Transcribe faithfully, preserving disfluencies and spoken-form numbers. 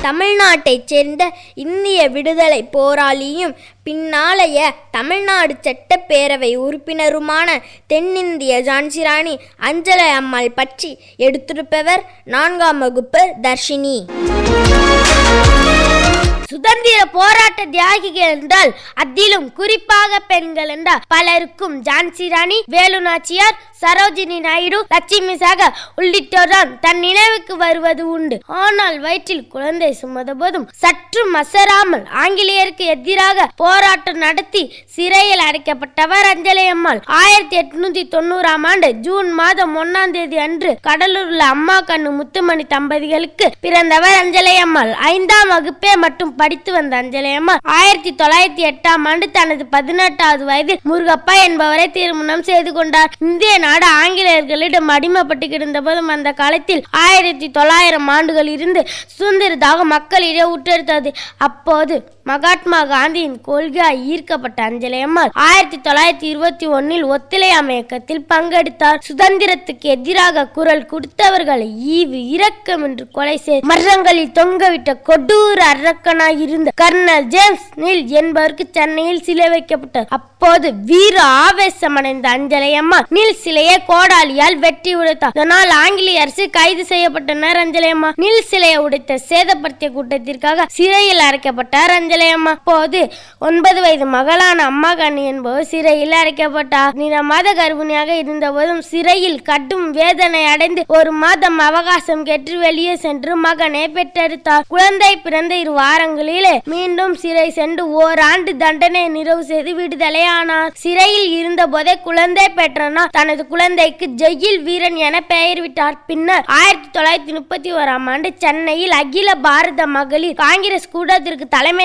தமிழ்நாட்டைச் சேர்ந்த இந்திய விடுதலை போராளியும் பின்னாளைய தமிழ்நாடு சட்டப்பேரவை உறுப்பினருமான தென்னிந்திய ஜான்சிராணி அஞ்சலை அம்மாள் பற்றி எடுத்திருப்பவர் நான்காம் வகுப்பு தர்ஷினி. சுதந்திர போராட்ட தியாகிகள் என்றால் அதிலும் குறிப்பாக பெண்கள் என்றால் பலருக்கும் ஜான்சி ராணி, வேலு நாச்சியார், சரோஜினி நாயுடு, லட்சுமி சாகர் உள்ளிட்டோர்தான் தன் நினைவுக்கு வருவது உண்டு. ஆனால் வயிற்றில் குழந்தை சுமந்த போதும் சற்று மசராமல் ஆங்கிலேயருக்கு எதிராக போராட்டம் நடத்தி சிறையில் அடைக்கப்பட்டவர் அஞ்சலை அம்மாள். ஆயிரத்தி எட்நூத்தி தொண்ணூறாம் ஆண்டு ஜூன் மாதம் ஒன்னாம் தேதி அன்று கடலூர்ல அம்மா கண்ணு முத்துமணி தம்பதிகளுக்கு பிறந்தவர் அஞ்சலை அம்மாள். ஐந்தாம் வகுப்பே மட்டும் படித்து வந்த அஞ்சலை அம்மாள் ஆயிரத்தி தொள்ளாயிரத்தி எட்டாம் ஆண்டு தனது பதினெட்டாவது வயதில் முருகப்பா என்பவரை திருமணம் செய்து கொண்டார். இந்திய நாடு ஆங்கிலேயர்களிடம் அடிமைப்பட்டு கிடந்த போதும் அந்த காலத்தில் ஆயிரத்தி தொள்ளாயிரம் ஆண்டுகள் இருந்து சுதந்திரதாக மக்களிடையே உற்றெடுத்தது. அப்போது மகாத்மா காந்தியின் கொள்கையால் ஈர்க்கப்பட்ட அஞ்சலை அம்மாள் ஆயிரத்தி தொள்ளாயிரத்தி இருபத்தி ஒன்னில் ஒத்துழையாமை இயக்கத்தில் பங்கெடுத்தார். சுதந்திரத்துக்கு எதிராக குரல் கொடுத்தவர்களை ஈவு இரக்கம் என்று கொலை செய்து மரங்களில் தொங்கவிட்ட கொடூர அரக்கனாய் இருந்த கர்னல் ஜேம்ஸ் நீல் என்பவருக்கு சென்னையில் சிலை வைக்கப்பட்டார். அப்போது வீர ஆவேசமடைந்த அஞ்சலை அம்மாள் நீல் சிலையை கோடாலியால் வெட்டி உடைத்தார். இதனால் ஆங்கிலேய அரசு கைது செய்யப்பட்டனர் அஞ்சலை அம்மா. நீல் சிலையை உடைத்த சேதப்படுத்திய கூட்டத்திற்காக சிறையில் அடைக்கப்பட்டார் அஞ்சலை அம்மா. அப்போது ஒன்பது வயது மகளான அம்மா கண்ணி என்பவர் சிறையில் அடைக்கப்பட்டார். நீண்ட மாத கர்ப்பிணியாக இருந்த போதும் சிறையில் கடும் வேதனை அடைந்து ஒரு மாதம் அவகாசம் கேட்டு வெளியே சென்று மகனை பெற்றெடுத்தார். குழந்தை பிறந்த இரு வாரங்களிலே மீண்டும் சிறை சென்று ஓராண்டு தண்டனை நிறைவு செய்து விடுதலை ஆனார். சிறையில் இருந்த போதே குழந்தை பெற்றனால் தனது குழந்தைக்கு ஜெயில் வீரன் என பெயர் விட்டார். பின்னர் ஆயிரத்தி தொள்ளாயிரத்தி முப்பத்தி ஓராம் ஆண்டு சென்னையில் அகில பாரத மகளிர் காங்கிரஸ் கூட்டத்திற்கு தலைமை